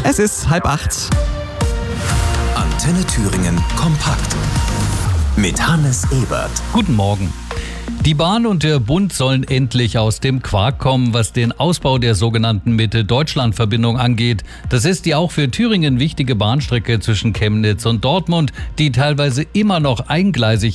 Es ist 7:30. Antenne Thüringen kompakt. Mit Hannes Ebert. Guten Morgen. Die Bahn und der Bund sollen endlich aus dem Quark kommen, was den Ausbau der sogenannten Mitte-Deutschland-Verbindung angeht. Das ist die auch für Thüringen wichtige Bahnstrecke zwischen Chemnitz und Dortmund, die teilweise immer noch eingleisig